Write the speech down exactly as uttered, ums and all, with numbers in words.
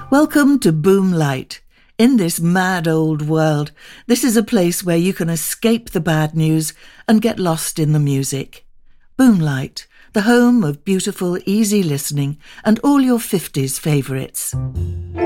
Welcome to Boomlight. In this mad old world, this is a place where you can escape the bad news and get lost in the music. Boomlight, the home of beautiful, easy listening and all your fifties favourites.